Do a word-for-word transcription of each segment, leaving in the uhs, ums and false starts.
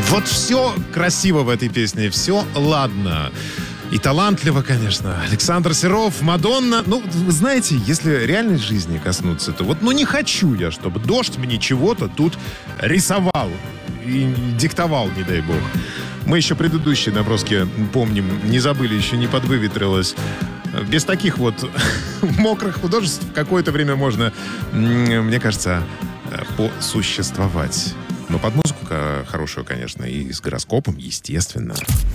Вот все красиво в этой песне, все ладно. И талантливо, конечно. Александр Серов, Мадонна. Ну, вы знаете, если реальной жизни коснуться, то вот, ну, не хочу я, чтобы дождь мне чего-то тут рисовал и диктовал, не дай бог. Мы еще предыдущие наброски помним, не забыли, еще не подвыветрилось. Без таких вот мокрых художеств какое-то время можно, мне кажется, посуществовать. Но под музыку хорошую, конечно, и с гороскопом, естественно.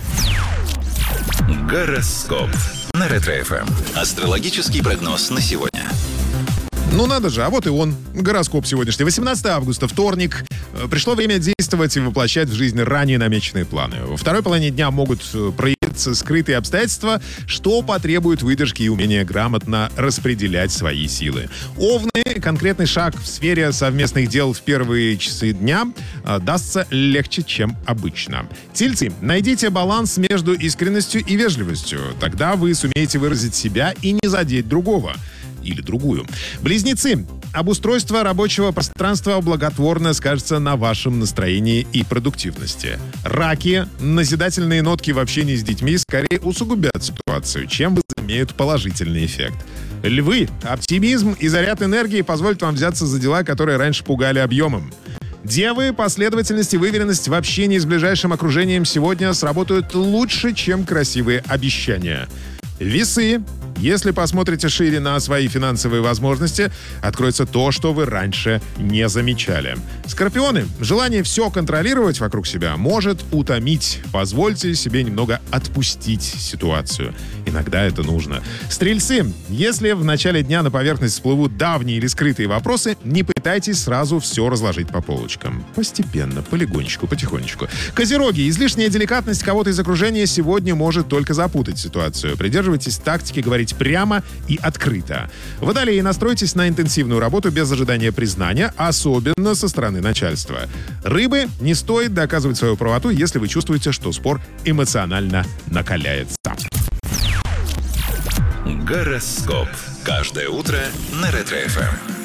Гороскоп на Ретро-эф эм. Астрологический прогноз на сегодня. Ну надо же, а вот и он, гороскоп сегодняшний. восемнадцатого августа, вторник. Пришло время действовать и воплощать в жизнь ранее намеченные планы. Во второй половине дня могут проявиться скрытые обстоятельства, что потребует выдержки и умения грамотно распределять свои силы. Овны, конкретный шаг в сфере совместных дел в первые часы дня дастся легче, чем обычно. Тельцы, найдите баланс между искренностью и вежливостью. Тогда вы сумеете выразить себя и не задеть другого. Или другую. Близнецы. Обустройство рабочего пространства благотворно скажется на вашем настроении и продуктивности. Раки. Назидательные нотки в общении с детьми скорее усугубят ситуацию, чем возымеют положительный эффект. Львы. Оптимизм и заряд энергии позволят вам взяться за дела, которые раньше пугали объемом. Девы, последовательность и выверенность в общении с ближайшим окружением сегодня сработают лучше, чем красивые обещания. Весы. Если посмотрите шире на свои финансовые возможности, откроется то, что вы раньше не замечали. Скорпионы. Желание все контролировать вокруг себя может утомить. Позвольте себе немного отпустить ситуацию. Иногда это нужно. Стрельцы. Если в начале дня на поверхность всплывут давние или скрытые вопросы, не пытайтесь сразу все разложить по полочкам. Постепенно, полигонечку, потихонечку. Козероги. Излишняя деликатность кого-то из окружения сегодня может только запутать ситуацию. Придерживайтесь тактики говорить прямо и открыто. Водолеи, настройтесь на интенсивную работу без ожидания признания, особенно со стороны начальства. Рыбы, не стоит доказывать свою правоту, если вы чувствуете, что спор эмоционально накаляется. Гороскоп. Каждое утро на Ретро-эф эм.